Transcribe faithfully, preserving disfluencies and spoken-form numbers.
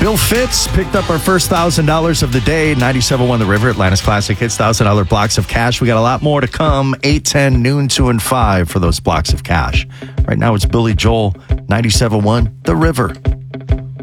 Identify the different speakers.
Speaker 1: Bill Fitz picked up our first one thousand dollars of the day. ninety-seven point one The River, Atlanta's Classic Hits, one thousand dollars blocks of cash. We got a lot more to come. eight, ten, noon, two, and five for those blocks of cash. Right now it's Billy Joel, ninety-seven point one The River.